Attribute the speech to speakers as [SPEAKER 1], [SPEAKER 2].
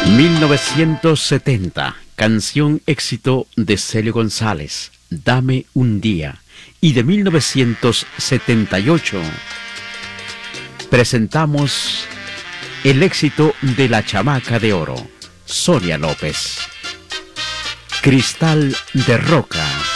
[SPEAKER 1] 1970, canción éxito de Celio González, Dame un día. Y de 1978, presentamos el éxito de la chamaca de oro, Sonia López, Cristal de Roca.